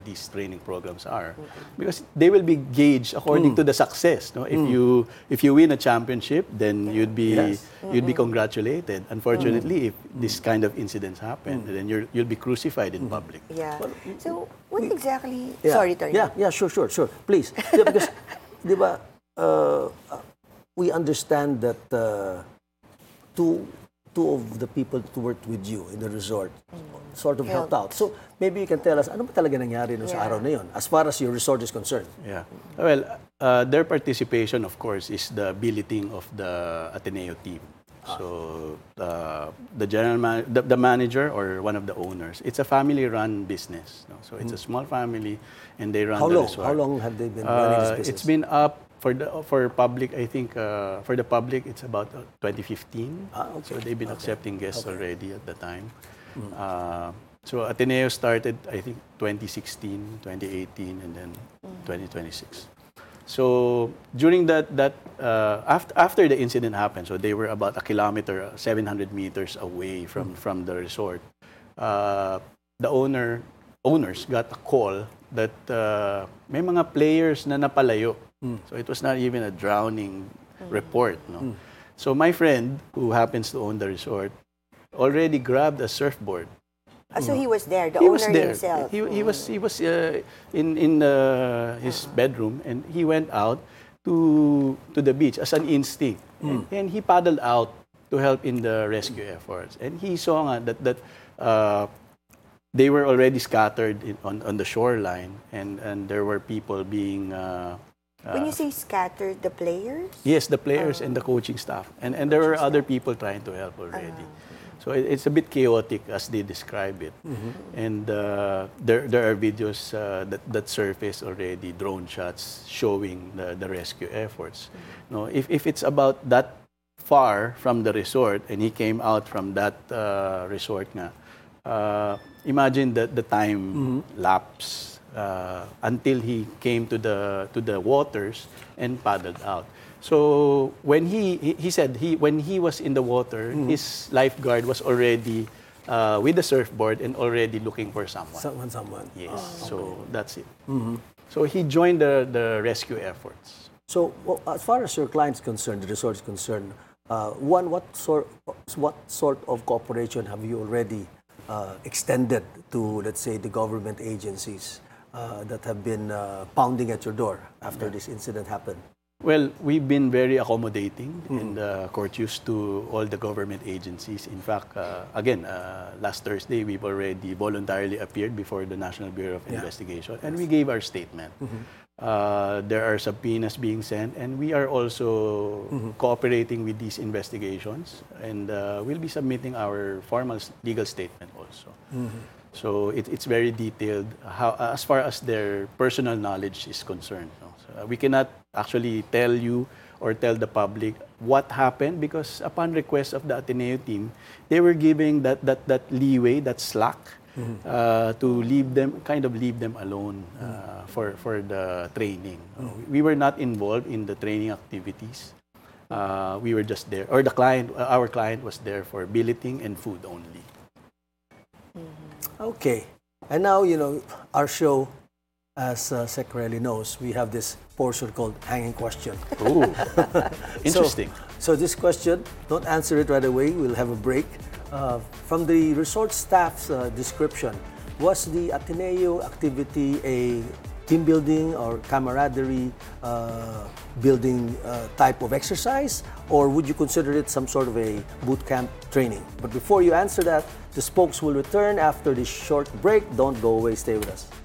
these training programs are, because they will be gauged according to the success. No, if you win a championship, then you'd be congratulated. Unfortunately, if this kind of incidents happen, then you'll be crucified in public. Yeah. So what exactly? Yeah. Sorry, Tony. Yeah, sure. Please. Yeah, because, di ba, we understand that two of the people who worked with you in the resort sort of helped out. So maybe you can tell us, ano ba talaga nangyari no sa araw na yun, as far as your resort is concerned? Yeah. Well, their participation, of course, is the billeting of the Ateneo team. So the manager or one of the owners, it's a family-run business. No? So it's a small family, and they run the resort. How long have they been running this business? It's been up for public. I think for the public, it's about 2015. Okay. So they've been accepting guests already at the time. So Ateneo started, I think, 2016, 2018, and then 2026. So during after the incident happened, so they were about a kilometer, 700 meters away from the resort. The owners got a call that may mga players na napalayo. So it was not even a drowning report. No? So my friend, who happens to own the resort, already grabbed a surfboard. So he was there, the He owner was there. himself. He was in his bedroom, and he went out to the beach as an instinct, and he paddled out to help in the rescue efforts. And he saw that they were already scattered on the shoreline, and there were people being. When you say scattered, the players? Yes, the players and the coaching staff, and there were other people trying to help already. So it's a bit chaotic as they describe it, and there are videos that surface already, drone shots showing the rescue efforts. No, if it's about that far from the resort, and he came out from that resort nga, imagine the time lapse until he came to the waters and paddled out. So when he said when he was in the water, his lifeguard was already with the surfboard and already looking for someone. Someone. Yes. So that's it. So he joined the rescue efforts. So as far as your client's concerned, the resort is concerned, what sort of cooperation have you already extended to, let's say, the government agencies that have been pounding at your door after this incident happened? Well, we've been very accommodating and courteous to all the government agencies. In fact, again, last Thursday, we've already voluntarily appeared before the National Bureau of Investigation, and we gave our statement. There are subpoenas being sent, and we are also cooperating with these investigations, and we'll be submitting our formal legal statement also. So it's very detailed as far as their personal knowledge is concerned. No? So we cannot actually tell you or tell the public what happened, because upon request of the Ateneo team, they were giving that leeway, that slack, to leave them alone for the training. We were not involved in the training activities. We were just there, or our client was there for billeting and food only. Okay. And now, our show, as Secretary knows, we have this portion called Hanging Question. Ooh, interesting. So this question, don't answer it right away. We'll have a break. From the resort staff's description, was the Ateneo activity a team building or camaraderie building type of exercise, or would you consider it some sort of a boot camp training? But before you answer that, the spokes will return after this short break. Don't go away. Stay with us.